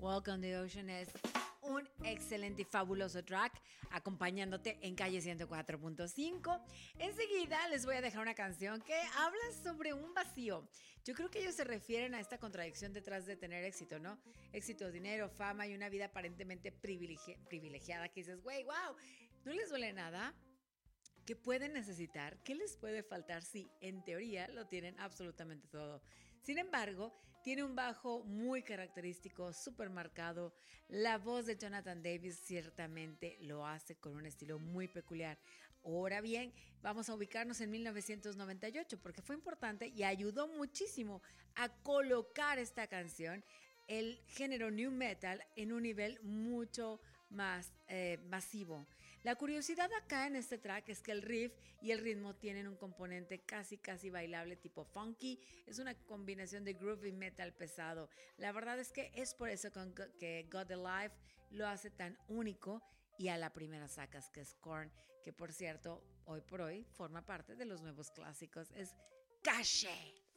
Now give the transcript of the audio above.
Welcome to the Ocean es un excelente y fabuloso track acompañándote en Calle 104.5. Enseguida les voy a dejar una canción que habla sobre un vacío. Yo creo que ellos se refieren a esta contradicción detrás de tener éxito, ¿no? Éxito, dinero, fama y una vida aparentemente privilegiada que dices, güey, wow, ¿no les duele nada? ¿Qué pueden necesitar? ¿Qué les puede faltar si en teoría lo tienen absolutamente todo? Sin embargo, tiene un bajo muy característico, súper marcado. La voz de Jonathan Davis ciertamente lo hace con un estilo muy peculiar. Ahora bien, vamos a ubicarnos en 1998 porque fue importante y ayudó muchísimo a colocar esta canción, el género new metal, en un nivel mucho más masivo. La curiosidad acá en este track es que el riff y el ritmo tienen un componente casi bailable tipo funky. Es una combinación de groove y metal pesado. La verdad es que es por eso que God Alive lo hace tan único. Y a la primera sacas que es Korn, que por cierto, hoy por hoy forma parte de los nuevos clásicos. Es Cache.